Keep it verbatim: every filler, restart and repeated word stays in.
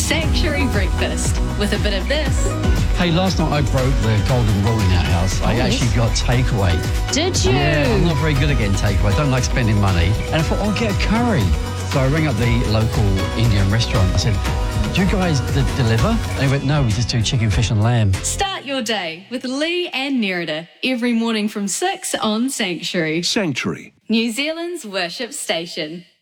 Sanctuary Breakfast with a bit of this. Hey, last night I broke the golden rule in our house. I Oh, actually yes. got takeaway. Did you? Yeah, I'm not very good at getting takeaway. I don't like spending money. And I thought, I'll get a curry. So I rang up the local Indian restaurant. I said, do you guys d- deliver? And they went, no, we just do chicken, fish and lamb. Start your day with Lee and Nerida every morning from six on Sanctuary. Sanctuary. New Zealand's worship station.